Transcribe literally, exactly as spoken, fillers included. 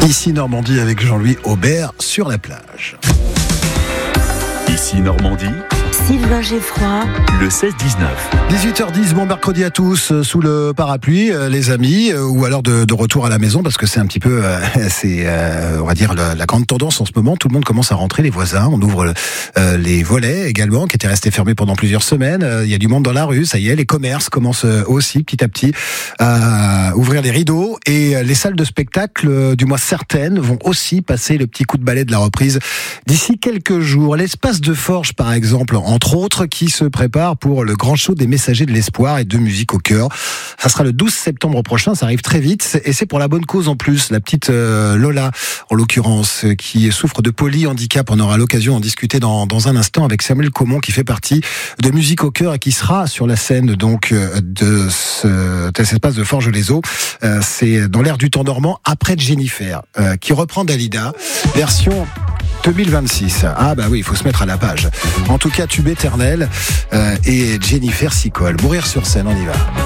Ici Normandie avec Jean-Louis Aubert sur la plage. Ici Normandie, Sylvain Geffroy, le seize dix-neuf. dix-huit heures dix, bon mercredi à tous, euh, sous le parapluie, euh, les amis, euh, ou alors de, de retour à la maison, parce que c'est un petit peu, euh, c'est, euh, on va dire, la, la grande tendance en ce moment. Tout le monde commence à rentrer, les voisins, on ouvre euh, les volets également, qui étaient restés fermés pendant plusieurs semaines. Euh, Il y a du monde dans la rue, ça y est, les commerces commencent aussi petit à petit à ouvrir les rideaux, et les salles de spectacle, euh, du moins certaines, vont aussi passer le petit coup de balai de la reprise d'ici quelques jours. L'espace de Forges, par exemple, entre autres, qui se prépare pour le grand show des Messagers de l'Espoir et de Musique au Cœur. Ça sera le douze septembre prochain, ça arrive très vite, et c'est pour la bonne cause en plus. La petite euh, Lola, en l'occurrence, qui souffre de polyhandicap. On aura l'occasion d'en discuter dans, dans un instant avec Samuel Comont, qui fait partie de Musique au Cœur et qui sera sur la scène donc de, ce, de cet espace de Forges-les-Eaux. Euh, c'est dans l'air du temps normand, après Jennifer, euh, qui reprend Dalida, version deux mille vingt-six. Ah bah oui, il faut se mettre à la page. En tout cas, tube éternel, euh, et Jennifer s'y colle. Mourir sur scène, on y va.